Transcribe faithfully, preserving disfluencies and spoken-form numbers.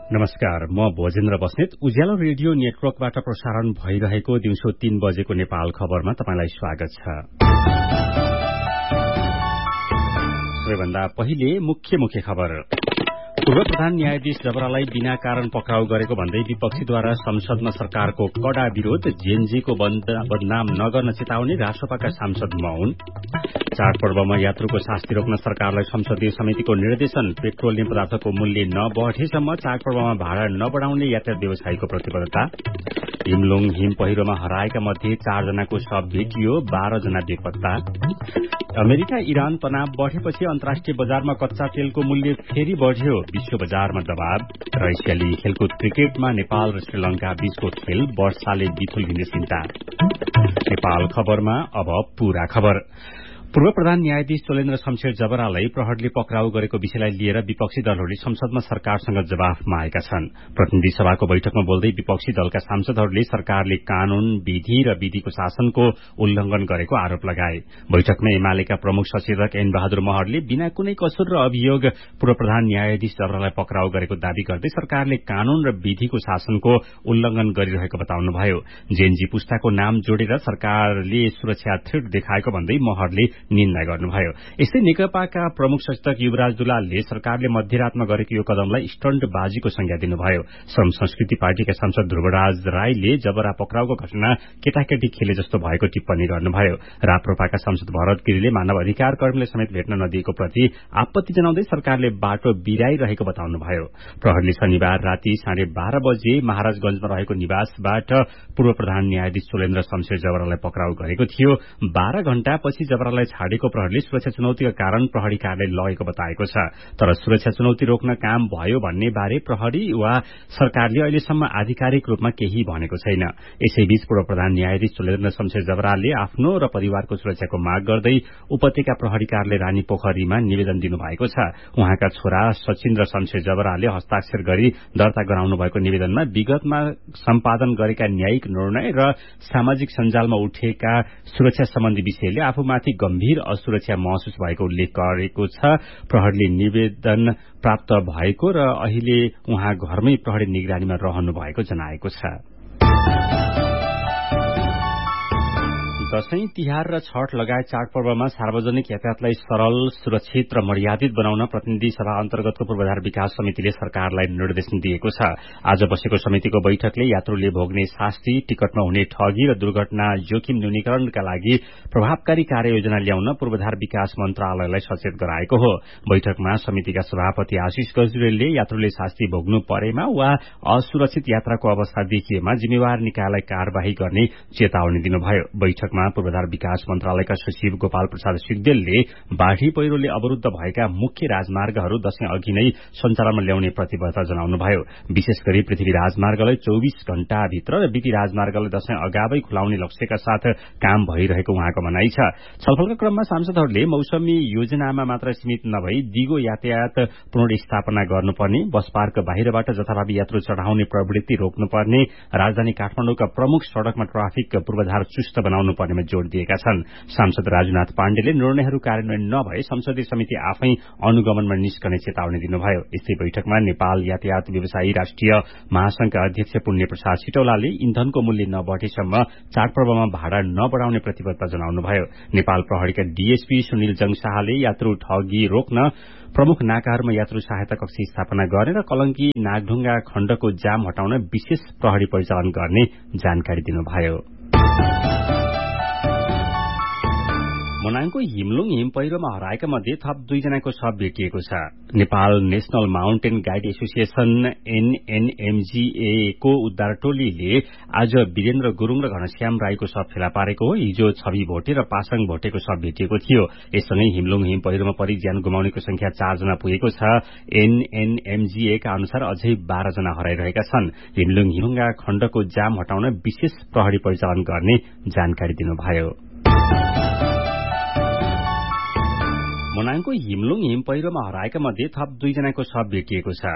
नमस्कार, म भोजेन्द्र बस्नेत। उज्यालो रेडियो नेटवर्कबाट प्रसारण भइरहेको दिउँसो तीन बजेको नेपाल खबरमा तपाईंलाई स्वागत छ। सबैभन्दा पहिले मुख्य मुख्य खबर। पूर्व प्रधान न्यायाधीश जबरालाई बिना कारण पक्राउ गरेको भन्दै विपक्षीद्वारा संसदमा सरकारको कड़ा विरोध। जेएनजीको बदनाम नगर्न चेतावनी, राष्ट्रपाका सांसद मौन। चाडपर्वमा यात्रुको शास्ति रोक्न सरकारलाई संसदीय समितिको निर्देशन। पेट्रोलियम पदार्थको मूल्य नबढेसम्म चाडपर्वमा भाडा नबढाउने यातायात व्यवसायीको प्रतिबद्धता। हिमलुङ हिम पहिरोमा हराएका मध्ये चारजनाको शव भेटियो, बाह्र जना बेपत्ता। अमेरिका इरान तनाव बढ़ेपछि अन्तर्राष्ट्रिय बजारमा कच्चा तेलको मूल्य फेरि बढ़्यो, विश्व बजारमा दबाव। र एसियाली खेलकुद क्रिकेटमा नेपाल र श्रीलंका बीचको खेल वर्षाले बिथुल हिँड्ने चिन्ता। नेपाल खबरमा अब पूरा खबर। पूर्व प्रधान न्यायाधीश चोलेन्द्र शमशेर जबरालाई प्रहरीले पक्राउ गरेको विषयलाई लिएर विपक्षी दलहरूले संसदमा सरकारसँग जवाफ मागेका छन्। प्रतिनिधि सभाको बैठकमा बोल्दै विपक्षी दलका सांसदहरूले सरकारले कानून, विधि र विधिको शासनको उल्लंघन गरेको आरोप लगाए। बैठकमा एमालेका प्रमुख सचेतक एन बहादुर महरले बिना कुनै कसुर र अभियोग पूर्व प्रधान न्यायाधीश जबरालाई पक्राउ गरेको दावी गर्दै सरकारले कानून र विधिको शासनको उल्लंघन गरिरहेको बताउनुभयो। जेएनजी पुस्ताको नाम जोडेर सरकारले सुरक्षा थ्रेट देखाएको भन्दै महरले निन्दा गर्नुभयो। यस्तै नेकपाका प्रमुख सचेतक युवराज दुलालले सरकारले मध्यरातमा गरेको यो कदमलाई स्टन्टबाजीको संज्ञा दिनुभयो। श्रम संस्कृति पार्टीका सांसद ध्रुवराज राईले जबरा पक्राउको घटना केटाकेटी खेले जस्तो भएको टिप्पणी गर्नुभयो। राप्रपाका सांसद भरत गिरीले मानव अधिकार कर्मीलाई समेत भेट्न नदिएको प्रति आपत्ति जनाउँदै सरकारले बाटो बिराइरहेको बताउनुभयो। प्रहरीले शनिबार राति साढे बाह्र बजे महाराजगंजमा रहेको निवासबाट पूर्व प्रधान न्यायाधीश चोलेन्द्र शमशेर जबरालाई पक्राउ गरेको थियो। बाह्र घण्टापछि जबरालाई छाडेको प्रहरीले सुरक्षा चुनौतीका कारण प्रहरी कार्यालय लगेको बताएको छ। तर सुरक्षा चुनौती रोक्न काम भयो भन्ने बारे प्रहरी वा सरकारले अहिलेसम्म आधिकारिक रूपमा केही भनेको छैन। यसैबीच पूर्व प्रधान न्यायाधीश चोलेन्द्र शमशेर जबराले आफ्नो र परिवारको सुरक्षाको माग गर्दै उपत्यका प्रहरी कार्यालय रानी पोखरीमा निवेदन दिनुभएको छ। उहाँका छोरा सचिन्द्र शमशेर जबराले हस्ताक्षर गरी दर्ता गराउनु भएको निवेदनमा विगतमा सम्पादन गरेका न्यायिक निर्णय र सामाजिक सञ्जालमा उठेका सुरक्षा सम्बन्धी विषयले आफूमाथि गम्भीर असुरक्षा महसुस भएको उल्लेख गरेको छ। प्रहरीले निवेदन प्राप्त भएको र अहिले उहाँ घरमै प्रहरी निगरानीमा रहनु भएको जनाएको छ। दशैं, तिहार र छठ लगायत चाडपर्वमा सार्वजनिक यातायातलाई सरल, सुरक्षित र मर्यादित बनाउन प्रतिनिधि सभा अन्तर्गतको पूर्वाधार विकास समितिले सरकारलाई निर्देशन दिएको छ। आज बसेको समितिको बैठकले यात्रुले भोग्ने शास्ति, टिकटमा हुने ठगी र दुर्घटना जोखिम न्यूनीकरणका लागि प्रभावकारी कार्ययोजना ल्याउन पूर्वाधार विकास मन्त्रालयलाई सचेत गराएको हो। बैठकमा समितिका सभापति आशिष गजरेलले यात्रुले शास्ति भोग्नु परेमा वा असुरक्षित यात्राको अवस्था देखिएमा जिम्मेवार निकायलाई कार्यवाही गर्ने चेतावनी दिनुभयो। बैठकमा पूर्वाधार विकास मन्त्रालयका सचिव गोपाल प्रसाद सिग्देलले बाढ़ी पहिरोले अवरूद्ध भएका मुख्य राजमार्गहरू दशैं अघि नै सञ्चालनमा ल्याउने प्रतिबद्धता जनाउनुभयो। विशेष गरी पृथ्वी राजमार्गलाई चौविस घण्टाभित्र र बीपी राजमार्गलाई दशैं अगावै खुलाउने लक्ष्यका साथ काम भइरहेको उहाँको भनाइ छ। छलफलका क्रममा सांसदहरूले मौसमी योजनामा मात्र सीमित नभई दिगो यातायात पुनर्स्थापना गर्नुपर्ने, बस पार्क बाहिरबाट जथाभावी यात्रु चढ़ाउने प्रवृत्ति रोक्नुपर्ने, राजधानी काठमाडौँका प्रमुख सड़कमा ट्राफिक पूर्वाधार चुस्त बनाउनु पर्नेमा जोड़ दिएका छन्। सांसद राजनाथ पाण्डेले निर्णयहरू कार्यान्वयन नभए संसदीय समिति आफै अनुगमनमा निस्कने चेतावनी दिनुभयो। यस्तै बैठकमा नेपाल यातायात व्यवसायी राष्ट्रिय महासंघका अध्यक्ष पुण्य प्रसाद सिटौलाले इन्धनको मूल्य नबढेसम्म चाडपर्वमा भाडा नबढाउने प्रतिबद्धता जनाउनुभयो। नेपाल प्रहरीका डीएसपी सुनिल जङशाहले यात्रु ठगी रोक्न प्रमुख नाकाहरूमा यात्रु सहायता कक्ष स्थापना गर्ने र कलंकी नागढुंगा खण्डको जाम हटाउन विशेष प्रहरी परिचालन गर्ने जानकारी दिनुभयो। मनाङको हिमलुङ हिम पहिरोमा हराएका मध्ये थप दुईजनाको शव भेटिएको छ। Nepal national mountain guide association एनएनएमजीए को उद्धार टोलीले आज वीरेन्द्र गुरूङ र घनश्याम राईको शव फेला पारेको हो। हिजो छवि भोटे र पासाङ भोटेको शव भेटिएको थियो। यससँगै हिमलुङ हिम पहिरोमा परि ज्यान गुमाउनेको संख्या चारजना पुगेको छ। एनएनएमजीए का अनुसार अझै बाह्र जना हराइरहेका छन्। हिमलुङ हिमलुङका खण्डको जाम हटाउन विशेष प्रहरी परिचालन गर्ने जानकारी दिनुभयो। मनाङको हिमलुङ हिम पहिरोमा हराएका मध्ये थप दुईजनाको शव भेटिएको छ।